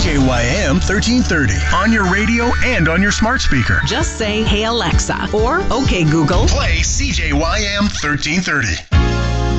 CJYM 1330 on your radio and on your smart speaker. Just say, "Hey Alexa," or "Okay Google, Play CJYM 1330.